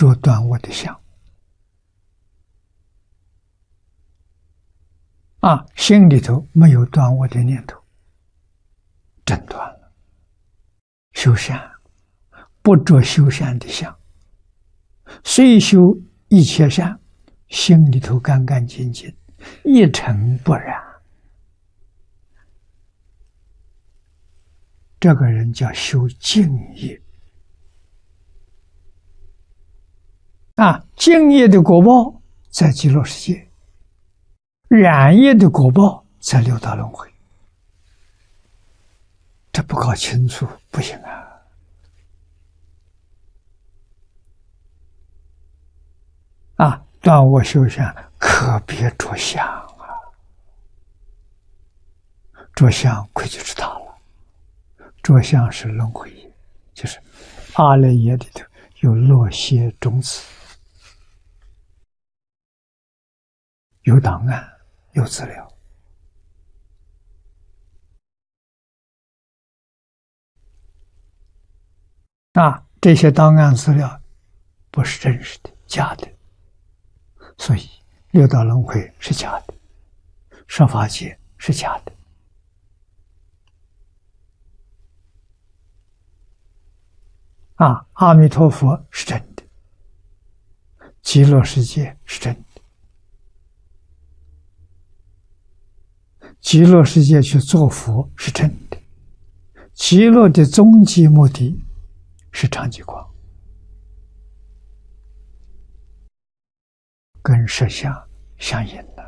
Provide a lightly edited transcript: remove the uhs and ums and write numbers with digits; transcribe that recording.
有断我的相心里头没有断我的念头，真断了。修善不着修善的相，虽修一切善，心里头干干净净，一尘不染。这个人叫修净业净业的果报在极乐世界，染业的果报在六道轮回。这不搞清楚不行断我修善，可别着相着相亏就是他了。着相是轮回业，就是阿赖耶里头有落谢种子，有档案，有资料这些档案资料不是真实的，假的，所以六道轮回是假的，十法界是假的阿弥陀佛是真的，极乐世界是真的。极乐世界去做佛是真的，极乐的终极目的是常寂光，跟实相相应的。